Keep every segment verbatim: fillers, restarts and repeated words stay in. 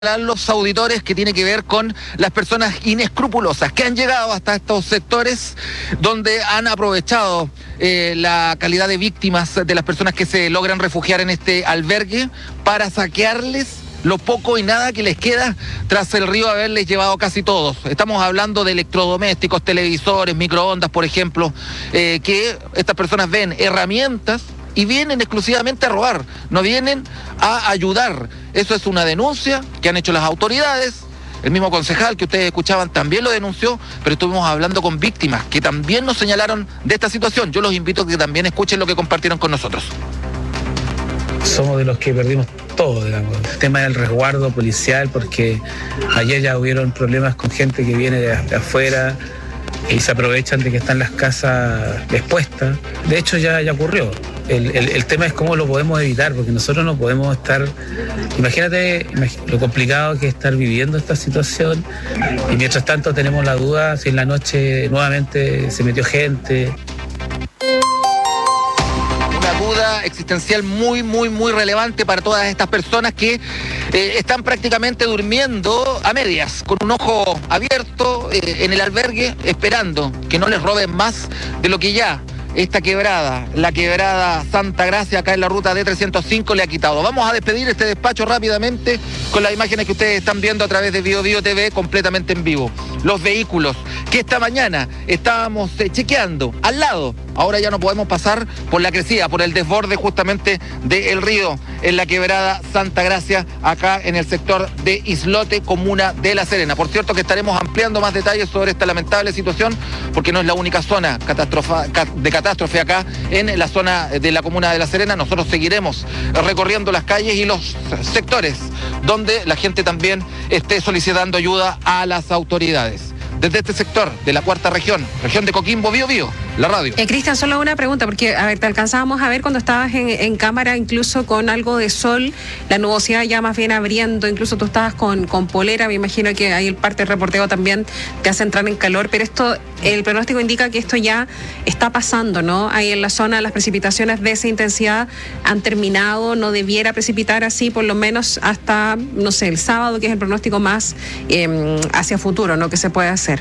a los auditores que tiene que ver con las personas inescrupulosas que han llegado hasta estos sectores donde han aprovechado eh, la calidad de víctimas de las personas que se logran refugiar en este albergue para saquearles lo poco y nada que les queda tras el río haberles llevado casi todos. Estamos hablando de electrodomésticos, televisores, microondas, por ejemplo, eh, que estas personas ven herramientas y vienen exclusivamente a robar, no vienen a ayudar. Eso es una denuncia que han hecho las autoridades. El mismo concejal que ustedes escuchaban también lo denunció, pero estuvimos hablando con víctimas que también nos señalaron de esta situación. Yo los invito a que también escuchen lo que compartieron con nosotros. Somos de los que perdimos todo, digamos. El tema del resguardo policial, porque ayer ya hubieron problemas con gente que viene de, de afuera y se aprovechan de que están las casas expuestas. De hecho ya, ya ocurrió. El, el, el tema es cómo lo podemos evitar, porque nosotros no podemos estar... Imagínate lo complicado que es estar viviendo esta situación y mientras tanto tenemos la duda si en la noche nuevamente se metió gente. Una duda existencial muy, muy, muy relevante para todas estas personas que eh, están prácticamente durmiendo a medias, con un ojo abierto eh, en el albergue, esperando que no les roben más de lo que ya esta quebrada, la quebrada Santa Gracia, acá en la ruta D trescientos cinco, le ha quitado. Vamos a despedir este despacho rápidamente con las imágenes que ustedes están viendo a través de Bio Bio T V completamente en vivo. Los vehículos que esta mañana estábamos eh, chequeando al lado, ahora ya no podemos pasar por la crecida, por el desborde justamente del río en la quebrada Santa Gracia, acá en el sector de Islote, comuna de La Serena. Por cierto que estaremos ampliando más detalles sobre esta lamentable situación, porque no es la única zona catástrofe de catástrofe acá en la zona de la comuna de La Serena. Nosotros seguiremos recorriendo las calles y los sectores donde la gente también esté solicitando ayuda a las autoridades. Desde este sector de la cuarta región, región de Coquimbo, Bio Bio, la radio. Eh, Cristian, solo una pregunta, porque a ver, te alcanzábamos a ver cuando estabas en, en cámara, incluso con algo de sol, la nubosidad ya más bien abriendo, incluso tú estabas con, con polera, me imagino que ahí el parte del reporteo también te hace entrar en calor, pero esto, el pronóstico indica que esto ya está pasando, ¿no? Ahí en la zona las precipitaciones de esa intensidad han terminado, no debiera precipitar así por lo menos hasta, no sé, el sábado, que es el pronóstico más eh, hacia futuro, ¿no? Que se puede hacer.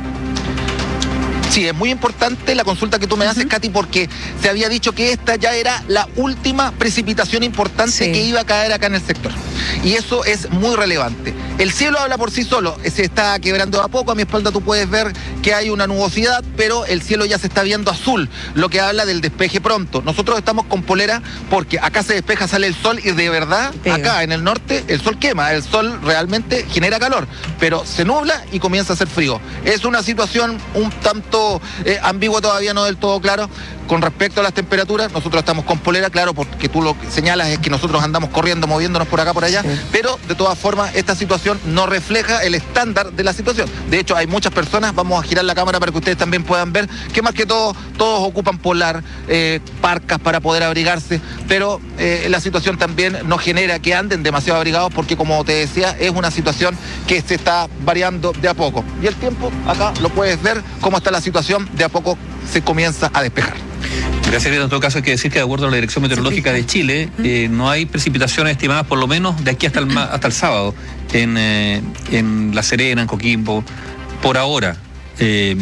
Sí, es muy importante la consulta que tú me haces, uh-huh. Katy, porque se había dicho que esta ya era la última precipitación importante sí. que iba a caer acá en el sector. Y eso es muy relevante. El cielo habla por sí solo, se está quebrando a poco. A mi espalda tú puedes ver que hay una nubosidad, pero el cielo ya se está viendo azul, lo que habla del despeje pronto. Nosotros estamos con polera porque acá se despeja, sale el sol y de verdad, Pega. acá en el norte, el sol quema, el sol realmente genera calor, pero se nubla y comienza a hacer frío. Es una situación un tanto Eh, ambiguo, todavía no del todo claro con respecto a las temperaturas. Nosotros estamos con polera, claro, porque tú lo que señalas es que nosotros andamos corriendo, moviéndonos por acá, por allá, sí. pero de todas formas esta situación no refleja el estándar de la situación. De hecho, hay muchas personas, vamos a girar la cámara para que ustedes también puedan ver, que más que todo, todos ocupan polar, eh, parcas para poder abrigarse, pero eh, la situación también no genera que anden demasiado abrigados, porque como te decía, es una situación que se está variando de a poco. Y el tiempo, acá lo puedes ver, cómo está la situación, de a poco se comienza a despejar. Gracias, en todo caso hay que decir que de acuerdo a la Dirección Meteorológica de Chile, eh, no hay precipitaciones estimadas por lo menos de aquí hasta el, hasta el sábado en, eh, en La Serena, en Coquimbo, por ahora. Eh,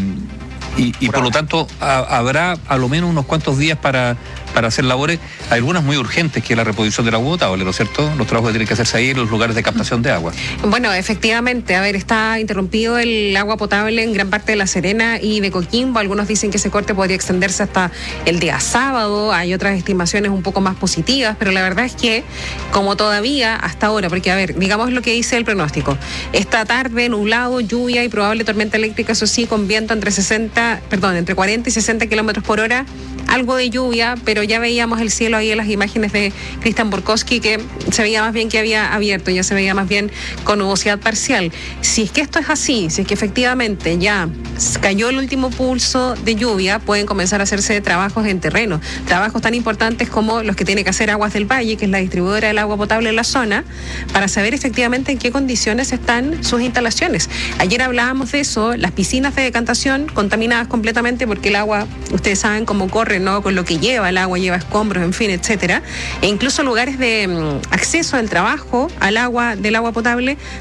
y, y por, por lo tanto a, habrá a lo menos unos cuantos días para, para hacer labores, algunas muy urgentes, que es la reposición del agua potable, ¿no es cierto? Los trabajos que tienen que hacerse ahí en los lugares de captación de agua. Bueno, efectivamente, a ver, está interrumpido el agua potable en gran parte de La Serena y de Coquimbo. Algunos dicen que ese corte podría extenderse hasta el día sábado. Hay otras estimaciones un poco más positivas, pero la verdad es que, como todavía hasta ahora, porque a ver, digamos lo que dice el pronóstico. Esta tarde, nublado, lluvia y probable tormenta eléctrica, eso sí, con viento entre sesenta, perdón, entre cuarenta y sesenta kilómetros por hora. Algo de lluvia, pero ya veíamos el cielo ahí en las imágenes de Cristian Borkowski, que se veía más bien que había abierto, ya se veía más bien con nubosidad parcial. Si es que esto es así, si es que efectivamente ya cayó el último pulso de lluvia, pueden comenzar a hacerse trabajos en terreno, trabajos tan importantes como los que tiene que hacer Aguas del Valle, que es la distribuidora del agua potable en la zona, para saber efectivamente en qué condiciones están sus instalaciones. Ayer hablábamos de eso, las piscinas de decantación contaminadas completamente porque el agua, ustedes saben cómo corre ocurre, ¿no? Con lo que lleva el agua, lleva escombros, en fin, etcétera. E incluso lugares de um, acceso al trabajo al agua, del agua potable,